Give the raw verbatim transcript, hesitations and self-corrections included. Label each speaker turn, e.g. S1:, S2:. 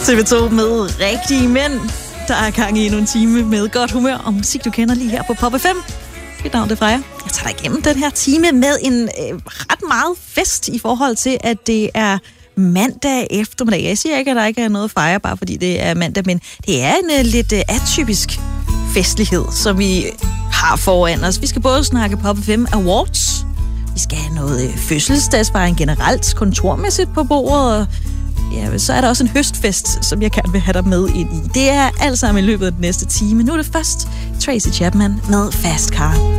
S1: T V to med rigtige mænd. Der er gang i endnu en time med godt humør og musik, du kender lige her på Pop F M. Mit navn er Freja. Jeg tager dig igennem den her time med en øh, ret meget fest i forhold til, at det er mandag eftermiddag. Jeg siger ikke, at der ikke er noget at fejre, bare fordi det er mandag, men det er en øh, lidt øh, atypisk festlighed, som vi har foran os. Vi skal både snakke Pop F M Awards, vi skal have noget øh, fødselsdagsfejring generelt, kontormæssigt på bordet, og ja, så er der også en høstfest, som jeg gerne vil have dig med ind i. Det er alt sammen i løbet af den næste time. Nu er det først Tracy Chapman med Fast Car.